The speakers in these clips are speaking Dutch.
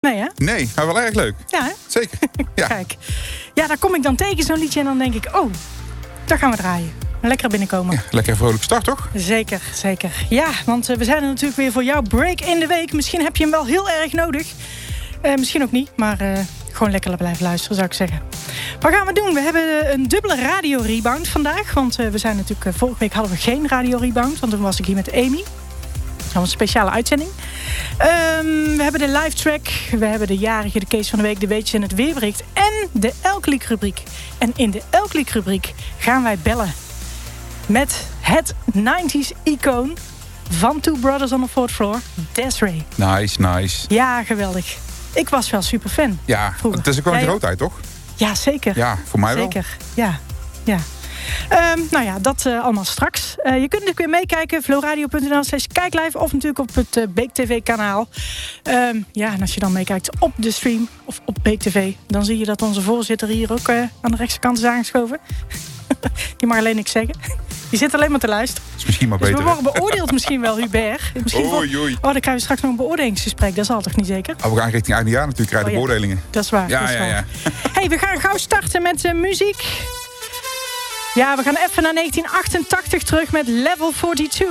Nee, hè? Nee, maar wel erg leuk. Ja, hè? Zeker. Ja. Kijk. Ja, daar kom ik dan tegen zo'n liedje en dan denk ik... oh, daar gaan we draaien. Lekker binnenkomen. Ja, lekker vrolijk start, toch? Zeker, zeker. Ja, want we zijn er natuurlijk weer voor jouw break in de week. Misschien heb je hem wel heel erg nodig. Misschien ook niet, maar gewoon lekker blijven luisteren, zou ik zeggen. Wat gaan we doen? We hebben een dubbele radio-rebound vandaag. Want we zijn natuurlijk... vorige week hadden we geen radio-rebound. Want toen was ik hier met Amy. Dat was een speciale uitzending. We hebben de live track. We hebben de jarige, de case van de week, de weetjes en het weerbericht. En de Elkliek rubriek. En in de Elkliek rubriek gaan wij bellen met het 90s icoon van Two Brothers on the Fourth Floor, Des'ree. Nice. Ja, geweldig. Ik was wel super fan. Ja, vroeger. Het is ook wel een grootheid, toch? Ja, zeker. Ja, voor mij wel. Zeker, ja. Nou ja, dat allemaal straks. Je kunt natuurlijk weer meekijken. flowradio.nl/kijklive of natuurlijk op het Beek TV kanaal. Ja, en als je dan meekijkt op de stream of op Beek TV... dan zie je dat onze voorzitter hier ook aan de rechtse kant is aangeschoven. Die mag alleen niks zeggen. Die zit alleen maar te luisteren. Dat is misschien maar dus beter. we worden beoordeeld misschien wel, Hubert. Oei. Dan krijgen we straks nog een beoordelingsgesprek. Dat is altijd niet zeker. We gaan richting einde jaar natuurlijk, krijgen de beoordelingen. Dat is waar. Ja. Hey, we gaan gauw starten met muziek. Ja, we gaan even naar 1988 terug met Level 42.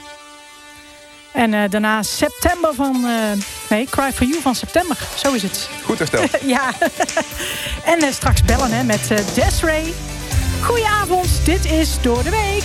En daarna september van... Cry for You van september. Zo is het. Goed hersteld. Ja. En straks bellen met Des'ree. Goedenavond, dit is Door de Week.